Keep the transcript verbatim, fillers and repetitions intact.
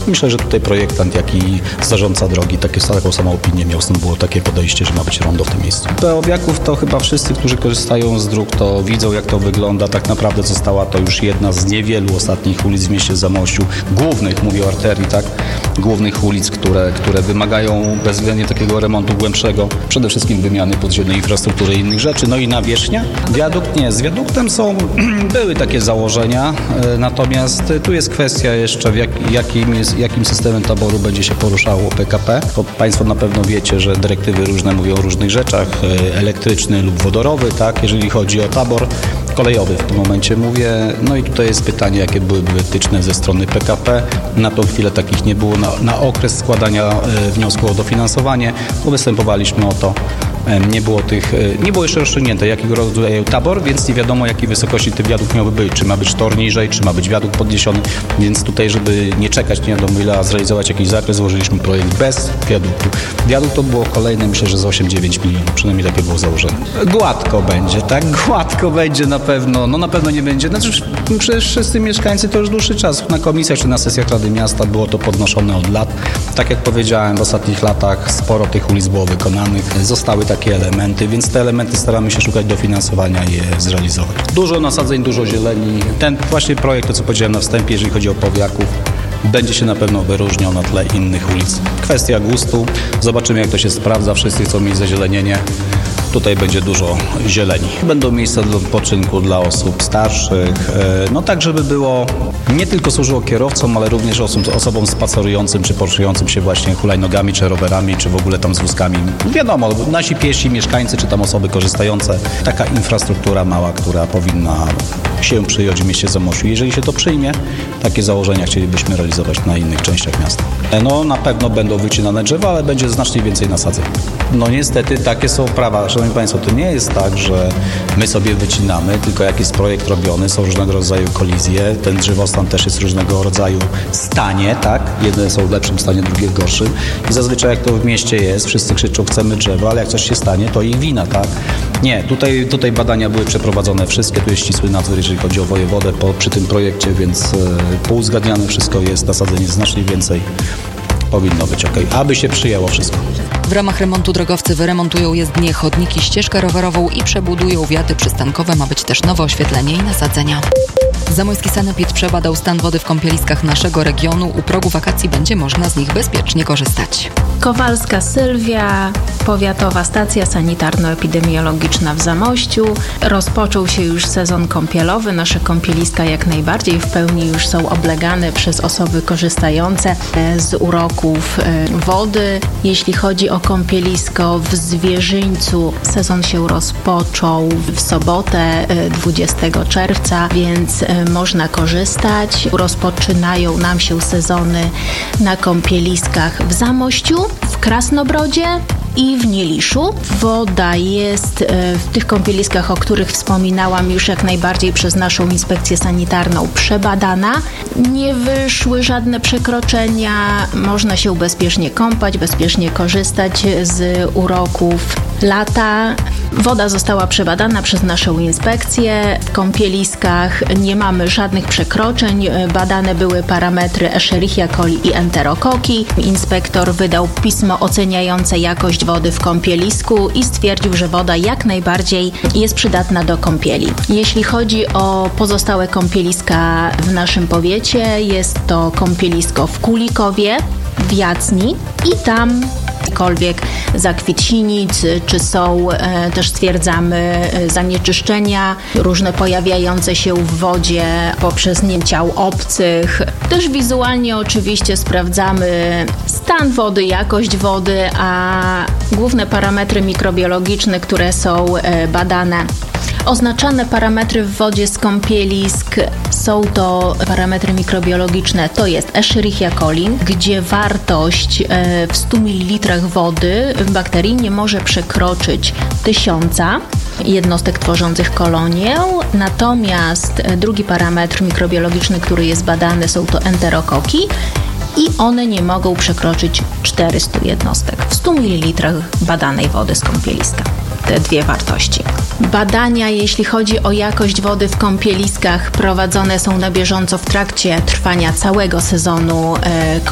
myślę, że tutaj projektant, jak i zarządca drogi takie, taką samą opinię miał, stąd było takie podejście, że ma być rondo w tym miejscu. Bełowiaków to chyba wszyscy, którzy korzystają z dróg, to widzą, jak to wygląda. Tak naprawdę została to już jedna z niewielu ostatnich ulic w mieście Zamościu, głównych, mówię o arterii, tak, głównych ulic, które, które wymagają bezwzględnie takiego remontu głębszego, przede wszystkim wymiany podziemnej infrastruktury i innych rzeczy. No i nawierzchnia. Wiadukt nie, z wiaduktem są, były takie założenia, natomiast tu jest kwestia jeszcze, w jak, jakim, jest, jakim systemem taboru będzie się poruszało P K P. Bo Państwo na pewno wiecie, że dyrektywy różne mówią o różnych rzeczach, elektryczny lub wodorowy, tak, jeżeli chodzi o tabor kolejowy w tym momencie mówię. No i tutaj jest pytanie, jakie byłyby wytyczne ze strony P K P. Na tą chwilę takich nie było. Na, na okres składania wniosku o dofinansowanie, bo występowaliśmy o to. Nie było tych, nie było jeszcze rozstrzygnięte, jakiego rodzaju tabor, więc nie wiadomo, jakiej wysokości ten wiadukt miałby być. Czy ma być tor niżej, czy ma być wiadukt podniesiony. Więc tutaj, żeby nie czekać nie wiadomo ile, a zrealizować jakiś zakres, złożyliśmy projekt bez wiaduktu. Wiadukt to było kolejne, myślę, że z osiem dziewięć milionów, przynajmniej takie było założenie. Gładko będzie, tak? Gładko będzie na pewno. No na pewno nie będzie. Znaczy, przecież wszyscy mieszkańcy to już dłuższy czas. Na komisjach czy na sesjach Rady Miasta było to podnoszone od lat. Tak jak powiedziałem, w ostatnich latach sporo tych ulic było wykonanych. Zostały takie takie elementy, więc te elementy staramy się szukać dofinansowania i je zrealizować. Dużo nasadzeń, dużo zieleni. Ten właśnie projekt, to co powiedziałem na wstępie, jeżeli chodzi o Powiaków, będzie się na pewno wyróżniał na tle innych ulic. Kwestia gustu. Zobaczymy, jak to się sprawdza. Wszyscy chcą mieć zazielenienie. Tutaj będzie dużo zieleni. Będą miejsca do odpoczynku dla osób starszych, no tak, żeby było, nie tylko służyło kierowcom, ale również osób, osobom spacerującym, czy poruszającym się właśnie hulajnogami, czy rowerami, czy w ogóle tam z wózkami. Wiadomo, nasi piesi, mieszkańcy, czy tam osoby korzystające, taka infrastruktura mała, która powinna się przyjąć w mieście Zamościu. Jeżeli się to przyjmie, takie założenia chcielibyśmy realizować na innych częściach miasta. No na pewno będą wycinane drzewa, ale będzie znacznie więcej nasadzeń. No niestety takie są prawa. Szanowni Państwo, to nie jest tak, że my sobie wycinamy, tylko jak jest projekt robiony, są różnego rodzaju kolizje, ten drzewostan też jest różnego rodzaju stanie, tak? Jedne są w lepszym stanie, drugie w gorszym. I zazwyczaj jak to w mieście jest, wszyscy krzyczą, chcemy drzewa, ale jak coś się stanie, to ich wina, tak? Nie, tutaj, tutaj badania były przeprowadzone wszystkie, tu jest ścisły nadzór, jeżeli chodzi o wojewodę po, przy tym projekcie, więc e, pouzgadniane wszystko jest, nasadzeń jest znacznie więcej. Powinno być ok, aby się przyjęło wszystko. W ramach remontu drogowcy wyremontują jezdnie, chodniki, ścieżkę rowerową i przebudują wjazdy przystankowe. Ma być też nowe oświetlenie i nasadzenia. Zamojski Sanepid przebadał stan wody w kąpieliskach naszego regionu. U progu wakacji będzie można z nich bezpiecznie korzystać. Kowalska Sylwia, Powiatowa Stacja Sanitarno-Epidemiologiczna w Zamościu. Rozpoczął się już sezon kąpielowy. Nasze kąpieliska jak najbardziej w pełni już są oblegane przez osoby korzystające z uroków wody. Jeśli chodzi o kąpielisko w Zwierzyńcu, sezon się rozpoczął w sobotę dwudziestego czerwca, więc można korzystać. Rozpoczynają nam się sezony na kąpieliskach w Zamościu, w Krasnobrodzie i w Nieliszu. Woda jest w tych kąpieliskach, o których wspominałam, już jak najbardziej przez naszą inspekcję sanitarną przebadana. Nie wyszły żadne przekroczenia, można się bezpiecznie kąpać, bezpiecznie korzystać z uroków lata. Woda została przebadana przez naszą inspekcję. W kąpieliskach nie mamy żadnych przekroczeń. Badane były parametry Escherichia coli i enterokoki. Inspektor wydał pismo oceniające jakość wody w kąpielisku i stwierdził, że woda jak najbardziej jest przydatna do kąpieli. Jeśli chodzi o pozostałe kąpieliska w naszym powiecie, jest to kąpielisko w Kulikowie, w Jacni i tam jakiekolwiek zakwit sinic, czy są, e, też stwierdzamy e, zanieczyszczenia różne pojawiające się w wodzie poprzez nie ciał obcych. Też wizualnie oczywiście sprawdzamy stan wody, jakość wody, a główne parametry mikrobiologiczne, które są e, badane. Oznaczane parametry w wodzie z kąpielisk są to parametry mikrobiologiczne, to jest Escherichia coli, gdzie wartość w stu mililitrach wody bakterii nie może przekroczyć tysiąca jednostek tworzących kolonię. Natomiast drugi parametr mikrobiologiczny, który jest badany, są to enterokoki i one nie mogą przekroczyć czterystu jednostek w stu mililitrach badanej wody z kąpieliska. Te dwie wartości. Badania, jeśli chodzi o jakość wody w kąpieliskach, prowadzone są na bieżąco w trakcie trwania całego sezonu